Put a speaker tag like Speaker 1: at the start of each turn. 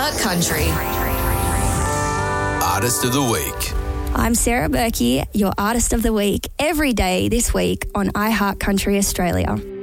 Speaker 1: iHeart Country.
Speaker 2: Artist of the Week.
Speaker 3: I'm Sarah Berkey, your Artist of the Week, every day this week on iHeart Country Australia.